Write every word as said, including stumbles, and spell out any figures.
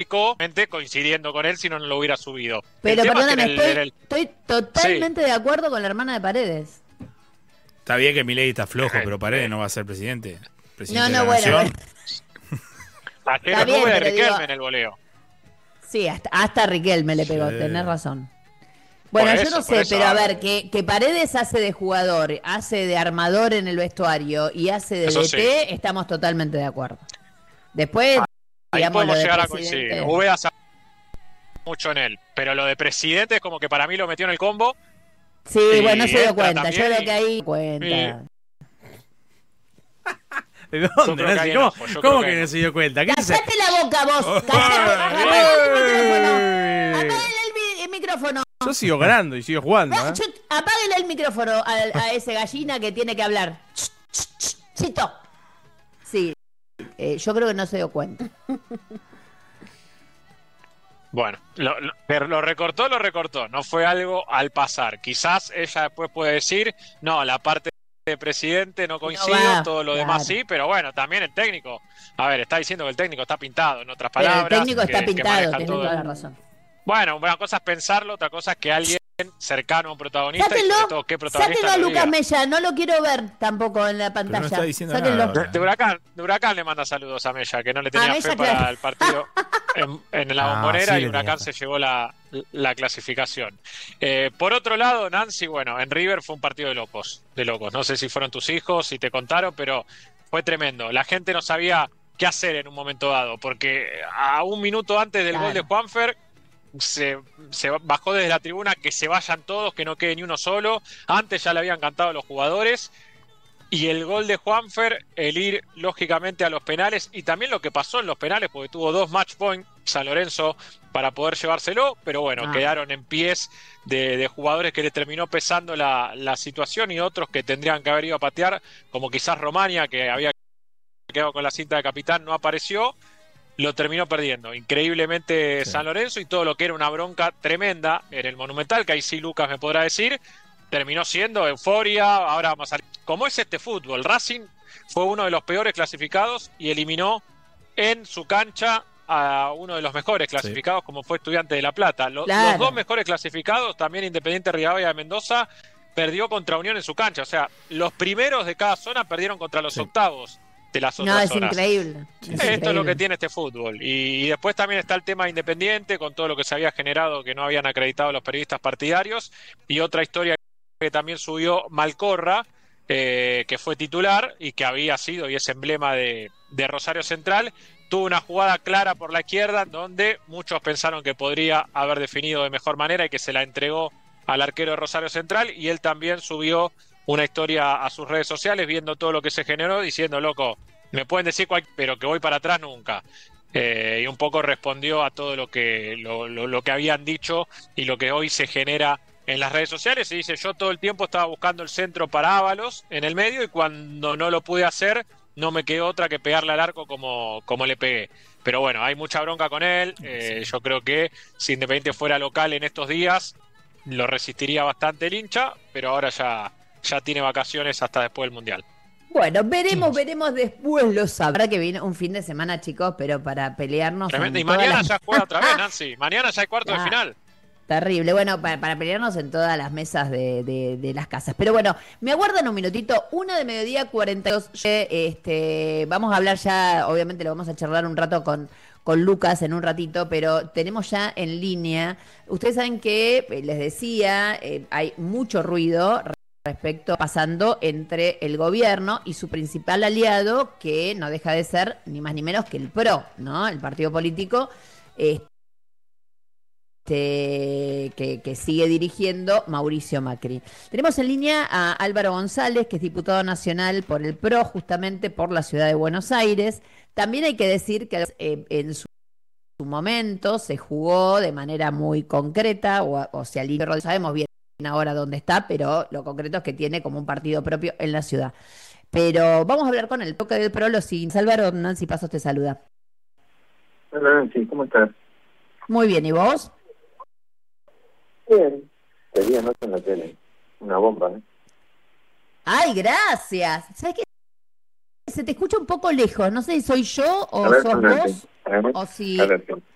criticó, coincidiendo con él, si no, no lo hubiera subido. Pero perdóname, el, estoy, el... estoy totalmente sí. de acuerdo con la hermana de Paredes. Está bien que Milei está flojo, pero Paredes no va a ser presidente. presidente no, no, de la bueno. nación. bueno. Ayer no de Riquelme digo... en el voleo. Sí, hasta, hasta Riquelme le pegó, sí. tenés razón. Bueno, eso, yo no sé, pero a ver, que, que Paredes hace de jugador, hace de armador en el vestuario y hace de D T, sí. estamos totalmente de acuerdo. Después, ahí digamos, podemos lo de llegar presidente... a coincidir. Uvea sabe mucho en él, pero lo de presidente es como que para mí lo metió en el combo. Sí, y bueno, no se dio cuenta, yo creo que ahí cuenta. Y... ¿De dónde? No sé, ¿Cómo, ¿cómo que, que no se dio cuenta? ¿Qué ¡Cállate la boca vos! ¡Cállate! ¡Apágale el micrófono! ¡Apágale el micrófono! Yo sigo ganando y sigo jugando. No, ¿eh? Apágale el micrófono a, a ese gallina que tiene que hablar. ¡Chito! Sí, eh, yo creo que no se dio cuenta. Bueno, lo, lo, lo recortó, lo recortó. No fue algo al pasar. Quizás ella después puede decir, no, la parte de presidente no coincido, no va, todo lo claro. demás sí, pero bueno, también el técnico. A ver, está diciendo que el técnico está pintado, en otras palabras. Pero el técnico que, está pintado, tiene todo. toda la razón. Bueno, una cosa es pensarlo, otra cosa es que alguien cercano a un protagonista sáquenlo, y sobre todo qué protagonista sáquenlo a Lucas diga. Mella, no lo quiero ver tampoco en la pantalla. No sáquenlo. Nada, de, de, Huracán, de Huracán le manda saludos a Mella, que no le tenía fe para claro. el partido en, en la Bombonera, ah, sí, y Huracán se llevó la, la clasificación. Eh, por otro lado, Nancy, bueno, en River fue un partido de locos, de locos. No sé si fueron tus hijos, si te contaron, pero fue tremendo. La gente no sabía qué hacer en un momento dado, porque a un minuto antes del claro. gol de Juanfer, Se, se bajó desde la tribuna que se vayan todos, que no quede ni uno solo. Antes ya le habían cantado a los jugadores. Y el gol de Juanfer, el ir lógicamente a los penales, y también lo que pasó en los penales, porque tuvo dos match points San Lorenzo para poder llevárselo, pero bueno, ah. quedaron en pies de, de jugadores que le terminó pesando la, la situación, y otros que tendrían que haber ido a patear, como quizás Romania, que había quedado con la cinta de capitán, no apareció. Lo terminó perdiendo, increíblemente sí. San Lorenzo, y todo lo que era una bronca tremenda en el Monumental, que ahí sí Lucas me podrá decir, terminó siendo euforia. Ahora vamos a salir. Como es este fútbol, Racing fue uno de los peores clasificados y eliminó en su cancha a uno de los mejores clasificados, sí. como fue Estudiantes de La Plata. Los, claro. los dos mejores clasificados, también Independiente Rivadavia de Mendoza, perdió contra Unión en su cancha. O sea, los primeros de cada zona perdieron contra los sí. octavos de las otras no, es zonas. Increíble. Es Esto increíble. es lo que tiene este fútbol. Y, y después también está el tema Independiente, con todo lo que se había generado, que no habían acreditado los periodistas partidarios. Y otra historia que también subió Malcorra, eh, que fue titular y que había sido y es emblema de, de Rosario Central. Tuvo una jugada clara por la izquierda, donde muchos pensaron que podría haber definido de mejor manera y que se la entregó al arquero de Rosario Central. Y él también subió una historia a sus redes sociales, viendo todo lo que se generó, diciendo, loco, me pueden decir cual, pero que voy para atrás nunca. Eh, y un poco respondió a todo lo que, lo, lo, lo que habían dicho y lo que hoy se genera en las redes sociales. Y dice, yo todo el tiempo estaba buscando el centro para Ábalos en el medio, y cuando no lo pude hacer, no me quedó otra que pegarle al arco como, como le pegué. Pero bueno, hay mucha bronca con él. Eh, yo creo que si Independiente fuera local en estos días, lo resistiría bastante el hincha, pero ahora ya... ya tiene vacaciones hasta después del Mundial. Bueno, veremos, veremos después, lo sabrá que viene un fin de semana, chicos, pero para pelearnos... Tremendo. Y mañana las... ya juega otra vez, Nancy. Mañana ya hay cuarto ah, de final. Terrible. Bueno, para, para pelearnos en todas las mesas de, de, de las casas. Pero bueno, me aguardan un minutito. Una de mediodía, cuarenta y dos. Este, vamos a hablar ya, obviamente lo vamos a charlar un rato con... con Lucas en un ratito, pero tenemos ya en línea. Ustedes saben que, les decía, eh, hay mucho ruido respecto pasando entre el gobierno y su principal aliado, que no deja de ser ni más ni menos que el P R O, ¿no? El partido político este, que, que sigue dirigiendo Mauricio Macri. Tenemos en línea a Álvaro González, que es diputado nacional por el P R O, justamente por la ciudad de Buenos Aires. También hay que decir que eh, en su momento se jugó de manera muy concreta, o, o sea, el P R O sabemos bien ahora dónde está, pero lo concreto es que tiene como un partido propio en la ciudad. Pero vamos a hablar con el toque del P R O, los siguientes. Álvaro, Nancy Pasos te saluda. Hola Nancy, ¿cómo estás? Muy bien, ¿y vos? Bien, te vi anoche en la tele, una bomba, ¿eh? Ay, gracias. ¿Sabes qué? Se te escucha un poco lejos, no sé si soy yo o ver, sos Nancy, vos, o si...